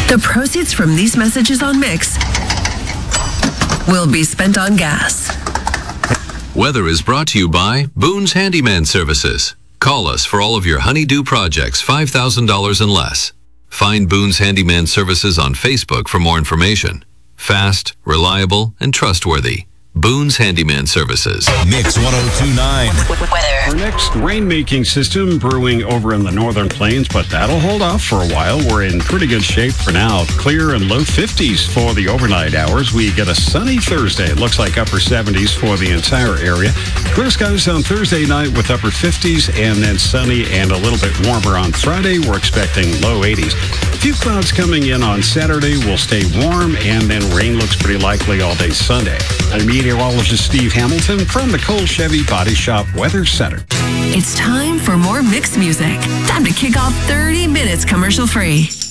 The proceeds from these messages on Mix will be spent on gas. Weather is brought to you by Boone's Handyman Services. Call us for all of your honeydew projects, $5,000 and less. Find Boone's Handyman Services on Facebook for more information. Fast, reliable, and trustworthy. Boone's Handyman Services. Mix 102.9. Weather. Our next rain-making system brewing over in the northern plains, but that'll hold off for a while. We're in pretty good shape for now. Clear and low 50s for the overnight hours. We get a sunny Thursday. It looks like upper 70s for the entire area. Clear skies on Thursday night with upper 50s, and then sunny and a little bit warmer on Friday. We're expecting low 80s. A few clouds coming in on Saturday. Will stay warm, and then rain looks pretty likely all day Sunday. I'm meteorologist Steve Hamilton from the Cole Chevy Body Shop Weather Center. It's time for more Mix music. Time to kick off 30 minutes commercial free.